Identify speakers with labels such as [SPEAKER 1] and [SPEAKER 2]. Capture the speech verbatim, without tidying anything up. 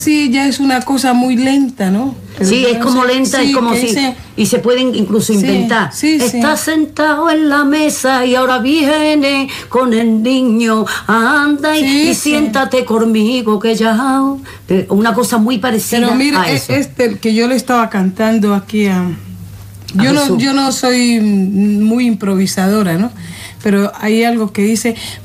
[SPEAKER 1] Sí, ya es una cosa muy lenta, ¿no?
[SPEAKER 2] Pero sí, es como sé, lenta, sí, es como si... Dice, y se pueden incluso inventar. Sí, sí, Está sí. sentado en la mesa y ahora viene con el niño. Anda y, sí, y sí. siéntate conmigo que ya... Una cosa muy parecida.
[SPEAKER 1] Pero mire,
[SPEAKER 2] a eso.
[SPEAKER 1] este que yo le estaba cantando aquí a... Yo a no, yo no soy muy improvisadora, ¿no? Pero hay algo que dice...